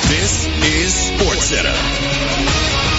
This is SportsCenter.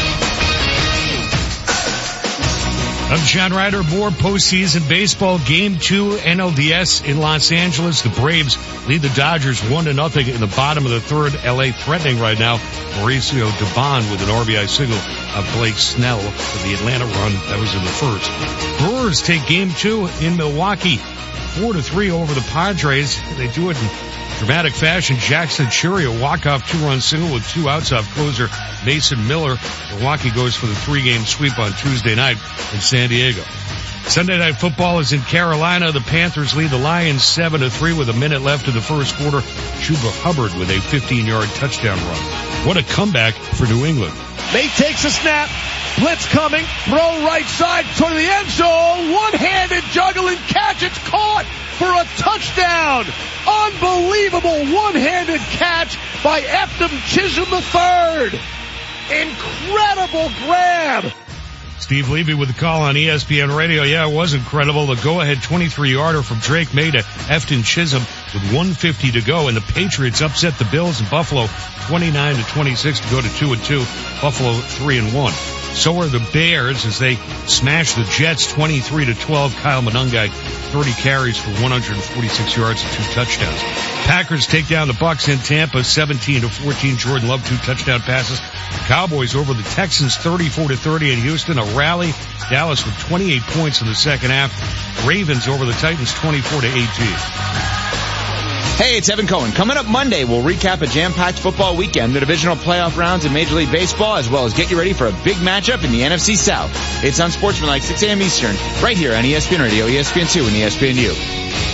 I'm John Ryder. More postseason baseball. Game 2 NLDS in Los Angeles. The Braves lead the Dodgers 1-0 in the bottom of the third. LA threatening right now. Mauricio Dubon with an RBI single of Blake Snell for the Atlanta run. That was in the first. Brewers take game 2 in Milwaukee. 4-3 over the Padres. They do it in dramatic fashion. Jackson Cherry, a walk-off 2-run single with 2 outs off closer Mason Miller. Milwaukee goes for the 3-game sweep on Tuesday night in San Diego. Sunday Night Football is in Carolina. The Panthers lead the Lions 7-3 with a minute left in the first quarter. Chuba Hubbard with a 15-yard touchdown run. What a comeback for New England. May takes a snap. Blitz coming. Throw right side toward the end zone. One-handed juggling catch. It's caught for a touchdown. Unbelievable one-handed catch by Eftham Chisholm III. Incredible grab. Steve Levy with the call on ESPN Radio. Yeah, it was incredible. The go-ahead 23-yarder from Drake May to Efton Chisholm with 1:50 to go, and the Patriots upset the Bills in Buffalo 29-26 to go to 2-2. Buffalo 3-1. So are the Bears as they smash the Jets 23-12. Kyle Monangai 30 carries for 146 yards and 2 touchdowns. Packers take down the Bucs in Tampa 17-14. Jordan Love 2 touchdown passes. Cowboys over the Texans 34-30 in Houston. A rally. Dallas with 28 points in the second half. Ravens over the Titans 24-18. Hey, it's Evan Cohen. Coming up Monday, we'll recap a jam-packed football weekend, the divisional playoff rounds in Major League Baseball, as well as get you ready for a big matchup in the NFC South. It's on Sportsmanlike, 6 a.m. Eastern, right here on ESPN Radio, ESPN2, and ESPNU.